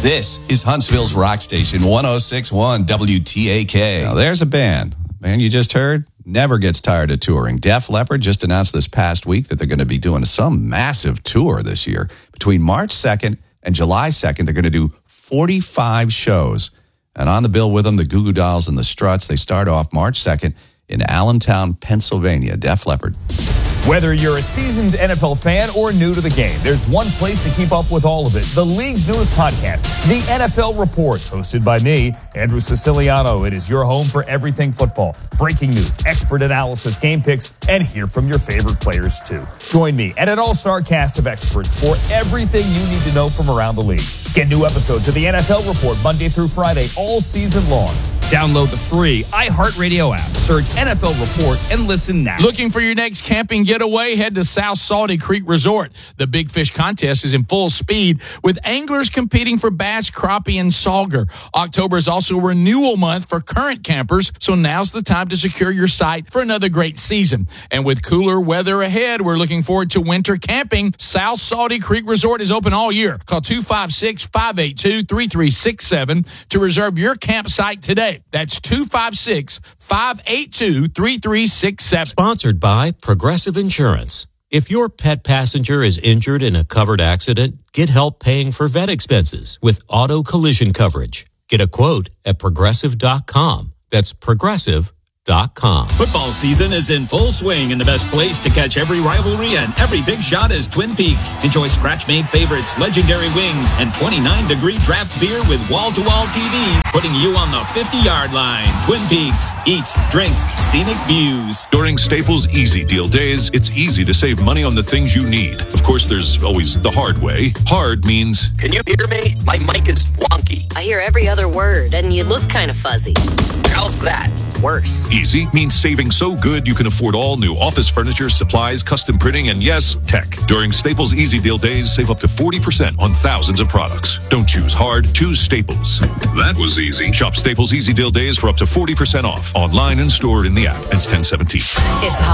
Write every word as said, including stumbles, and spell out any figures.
This is Huntsville's Rock Station, one oh six point one W T A K. Now, there's a band. The band you just heard never gets tired of touring. Def Leppard just announced this past week that they're going to be doing some massive tour this year. Between March second and July second, they're going to do forty-five shows. And on the bill with them, the Goo Goo Dolls and the Struts. They start off March second in Allentown, Pennsylvania. Def Leppard. Whether you're a seasoned N F L fan or new to the game, there's one place to keep up with all of it. The league's newest podcast, The N F L Report, hosted by me, Andrew Siciliano. It is your home for everything football. Breaking news, expert analysis, game picks, and hear from your favorite players, too. Join me and an all-star cast of experts for everything you need to know from around the league. Get new episodes of The N F L Report Monday through Friday all season long. Download the free iHeartRadio app. Search N F L Report and listen now. Looking for your next camping getaway? Head to South Salty Creek Resort. The Big Fish Contest is in full speed with anglers competing for bass, crappie, and sauger. October is also renewal month for current campers, so now's the time to secure your site for another great season. And with cooler weather ahead, we're looking forward to winter camping. South Salty Creek Resort is open all year. Call two five six, five eight two, three three six seven to reserve your campsite today. That's two five six, five eight two, three three six seven. Sponsored by Progressive Insurance. If your pet passenger is injured in a covered accident, get help paying for vet expenses with auto collision coverage. Get a quote at progressive dot com. That's progressive dot com. Football season is in full swing, and the best place to catch every rivalry and every big shot is Twin Peaks. Enjoy scratch-made favorites, legendary wings, and twenty-nine degree draft beer with wall-to-wall T Vs, putting you on the fifty-yard line. Twin Peaks. Eats, drinks, scenic views. During Staples Easy Deal Days, it's easy to save money on the things you need. Of course, there's always the hard way. Hard means... Can you hear me? My mic is wonky. I hear every other word, and you look kind of fuzzy. How's that? Worse. Easy means saving so good you can afford all new office furniture, supplies, custom printing, and yes, tech. During Staples Easy Deal Days, save up to forty percent on thousands of products. Don't choose hard, choose Staples. That was easy. Shop Staples Easy Deal Days for up to forty percent off. Online and store in the app. It's ten seventeen. It's hot.